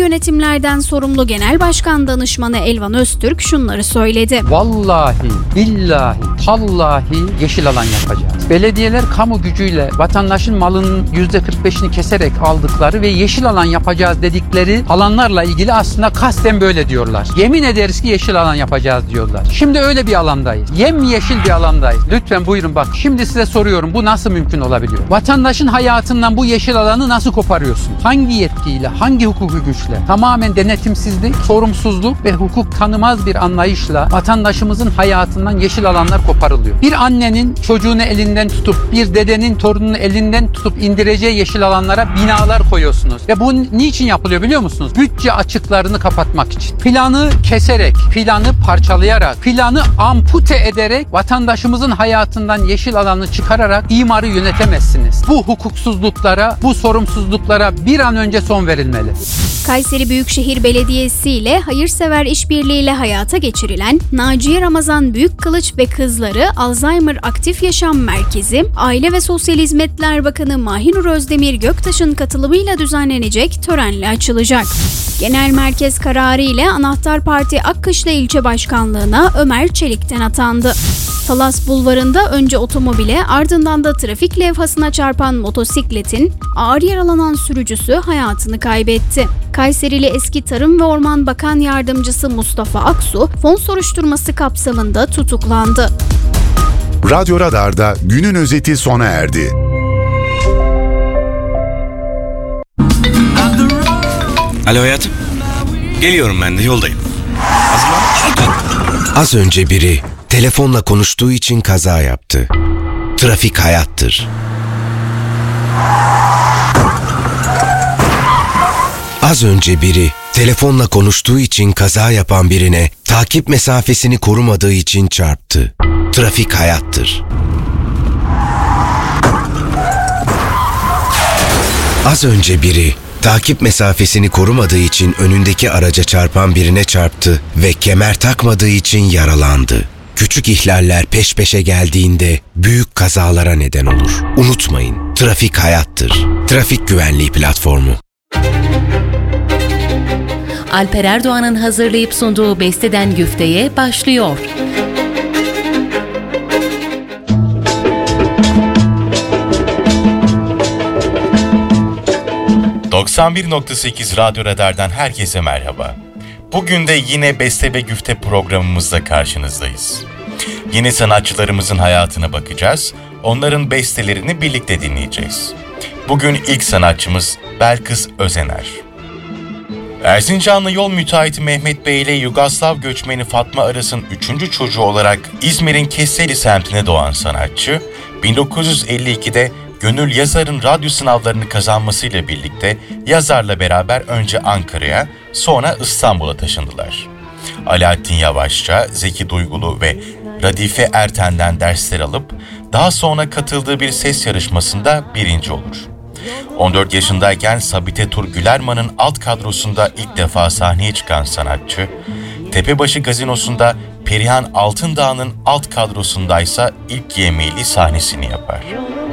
yönetimlerden sorumlu Genel Başkan Danışmanı Elvan Öztürk şunları söyledi. Vallahi, billahi, tallahi yeşil alan yapacağız. Belediyeler kamu gücüyle vatandaşın malının %45'ini keserek aldıkları ve yeşil alan yapacağız dedikleri alanlarla ilgili aslında kasten böyle diyorlar. Yemin ederiz ki yeşil alan yapacağız diyorlar. Şimdi öyle bir alandayız. Yemyeşil bir alandayız. Lütfen buyurun bak. Şimdi size soruyorum, bu nasıl mümkün olabiliyor? Vatandaşın hayatından bu yeşil alanı nasıl koparıyorsun? Hangi yetkiyle, hangi hukuki güçle? Tamamen denetimsizlik, sorumsuzluk ve hukuk tanımaz bir anlayışla vatandaşımızın hayatından yeşil alanlar koparılıyor. Bir annenin çocuğunu elinden tutup, bir dedenin torununu elinden tutup indireceği yeşil alanlara binalar koyuyorsunuz. Ve bu niçin yapılıyor biliyor musunuz? Bütçe açıklarını kapatmak için. Planı keserek, planı parçalayarak, planı ampute ederek vatandaşımızın hayatından yeşil alanı çıkararak imarı yönetemezsiniz. Bu hukuksuzluklara, bu sorumsuzluklara bir an önce son verilmeli. Kayseri Büyükşehir Belediyesi ile hayırsever işbirliğiyle hayata geçirilen Naciye Ramazan Büyükkılıç ve Kızları Alzheimer Aktif Yaşam Merkezi, Aile ve Sosyal Hizmetler Bakanı Mahinur Özdemir Göktaş'ın katılımıyla düzenlenecek törenle açılacak. Genel merkez kararı ile Anahtar Parti Akkışla İlçe Başkanlığı'na Ömer Çelik'ten atandı. Talas Bulvarı'nda önce otomobile ardından da trafik levhasına çarpan motosikletin ağır yaralanan sürücüsü hayatını kaybetti. Kayserili eski Tarım ve Orman Bakan Yardımcısı Mustafa Aksu, fon soruşturması kapsamında tutuklandı. Radyo Radar'da günün özeti sona erdi. Alo hayatım. Geliyorum ben de, yoldayım. Hazırlan. Az önce biri telefonla konuştuğu için kaza yaptı. Trafik hayattır. Az önce biri telefonla konuştuğu için kaza yapan birine takip mesafesini korumadığı için çarptı. Trafik hayattır. Az önce biri takip mesafesini korumadığı için önündeki araca çarpan birine çarptı ve kemer takmadığı için yaralandı. Küçük ihlaller peş peşe geldiğinde büyük kazalara neden olur. Unutmayın, trafik hayattır. Trafik Güvenliği Platformu. Alper Erdoğan'ın hazırlayıp sunduğu Beste'den Güfte'ye başlıyor. ...91.8 Radyo Radar'dan herkese merhaba. Bugün de yine Beste ve Güfte programımızda karşınızdayız. Yine sanatçılarımızın hayatına bakacağız, onların bestelerini birlikte dinleyeceğiz. Bugün ilk sanatçımız Belkıs Özener. Erzincanlı yol müteahhiti Mehmet Bey ile Yugoslav göçmeni Fatma Aras'ın 3. çocuğu olarak İzmir'in Kesseli semtine doğan sanatçı, 1952'de Gönül Yazar'ın radyo sınavlarını kazanmasıyla birlikte yazarla beraber önce Ankara'ya, sonra İstanbul'a taşındılar. Alaaddin Yavaşça, Zeki Duygulu ve Radife Erten'den dersler alıp daha sonra katıldığı bir ses yarışmasında birinci olur. 14 yaşındayken Sabite Tur Gülerman'ın alt kadrosunda ilk defa sahneye çıkan sanatçı, Tepebaşı Gazinosu'nda Perihan Altındağ'ın alt kadrosundaysa ilk yemeğli sahnesini yapar.